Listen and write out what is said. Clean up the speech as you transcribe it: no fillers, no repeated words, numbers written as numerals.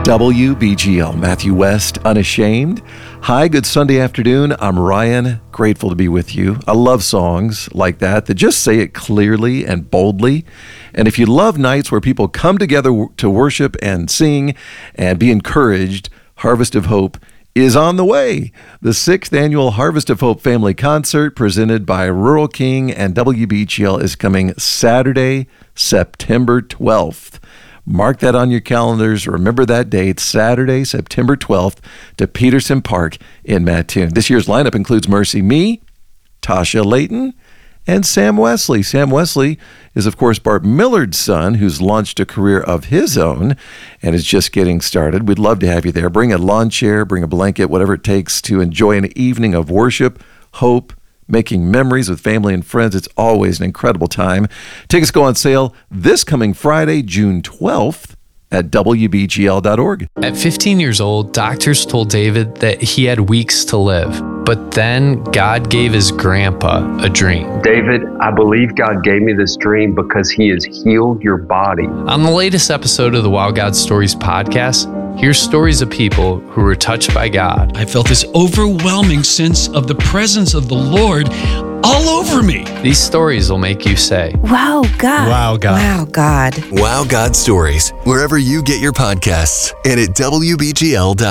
WBGL, Matthew West, Unashamed. Hi, good Sunday afternoon. I'm Ryan, grateful to be with you. I love songs like that just say it clearly and boldly. And if you love nights where people come together to worship and sing and be encouraged, Harvest of Hope is on the way. The 6th annual Harvest of Hope Family Concert presented by Rural King and WBGL is coming Saturday, September 12th. Mark that on your calendars. Remember that date, Saturday, September 12th, to Peterson Park in Mattoon. This year's lineup includes Mercy Me, Tasha Layton, and Sam Wesley. Sam Wesley is, of course, Bart Millard's son, who's launched a career of his own and is just getting started. We'd love to have you there. Bring a lawn chair, bring a blanket, whatever it takes to enjoy an evening of worship, hope, making memories with family and friends. It's always an incredible time. Tickets go on sale this coming Friday, June 12th at WBGL.org. At 15 years old, doctors told David that he had weeks to live. But then God gave his grandpa a dream. David, I believe God gave me this dream because he has healed your body. On the latest episode of the Wow God Stories podcast, here's stories of people who were touched by God. I felt this overwhelming sense of the presence of the Lord all over me. These stories will make you say, Wow, God. Wow, God. Wow, God. Wow God Stories, wherever you get your podcasts and at WBGL.org.